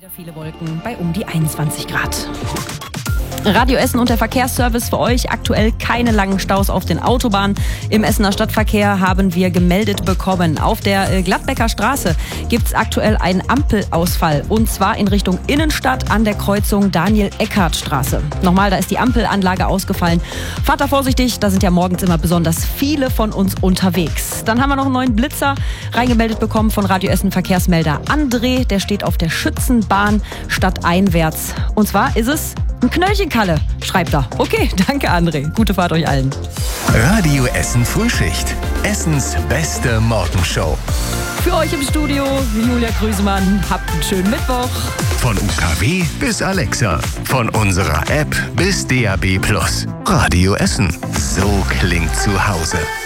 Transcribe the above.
Wieder viele Wolken bei um die 21 Grad. Radio Essen und der Verkehrsservice für euch. Aktuell keine langen Staus auf den Autobahnen. Im Essener Stadtverkehr haben wir gemeldet bekommen. Auf der Gladbecker Straße gibt es aktuell einen Ampelausfall. Und zwar in Richtung Innenstadt an der Kreuzung Daniel-Eckhardt-Straße. Nochmal, da ist die Ampelanlage ausgefallen. Fahrt da vorsichtig, da sind ja morgens immer besonders viele von uns unterwegs. Dann haben wir noch einen neuen Blitzer reingemeldet bekommen von Radio Essen Verkehrsmelder André. Der steht auf der Schützenbahn stadteinwärts. Und zwar ist es ein Knöllchenkalle, schreibt er. Okay, danke André. Gute Fahrt euch allen. Radio Essen Frühschicht. Essens beste Morgenshow. Für euch im Studio, Julia Grüsemann. Habt einen schönen Mittwoch. Von UKW bis Alexa. Von unserer App bis DAB+. Radio Essen. So klingt zu Hause.